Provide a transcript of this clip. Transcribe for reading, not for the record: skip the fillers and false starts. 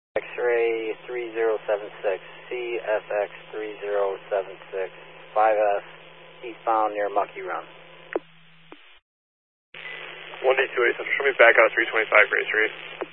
X-ray 3076, CFX 3076, 5S, eastbound near Mucky Run. 1D2A Central, show me back out 325 Grace Reed.